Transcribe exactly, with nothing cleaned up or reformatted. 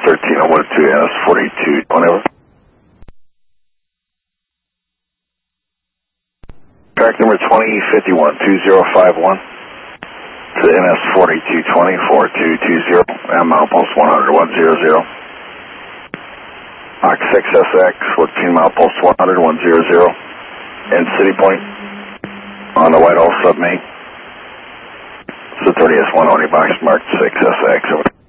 thirteen oh one two N S forty-two twenty. Track number twenty fifty-one two zero five one to N S forty-two twenty four two two zero and milepost one hundred one zero zero. Mach six S X fourteen milepost one hundred one zero zero and City Point on the Whitehall submain. So thirty S one only box marked six S X.